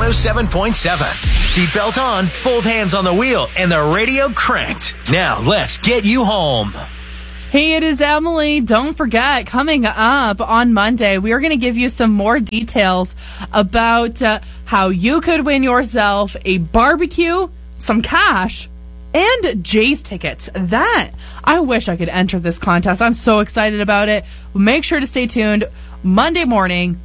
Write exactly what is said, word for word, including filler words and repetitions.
oh seven point seven. Seatbelt on, both hands on the wheel, and the radio cranked. Now let's get you home. Hey, it is Emily. Don't forget, coming up on Monday, we are going to give you some more details about uh, how you could win yourself a barbecue, some cash, and Jays tickets. That, I wish I could enter this contest. I'm so excited about it. Make sure to stay tuned Monday morning